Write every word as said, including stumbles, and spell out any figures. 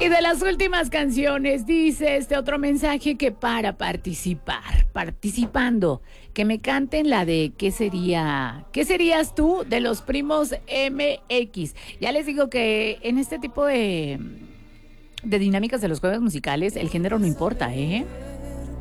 Y de las últimas canciones, dice este otro mensaje que para participar, participando, que me canten la de ¿qué sería? ¿Qué serías tú de los Primos M X? Ya les digo que en este tipo de, de dinámicas de los juegos musicales, el género no importa, ¿eh?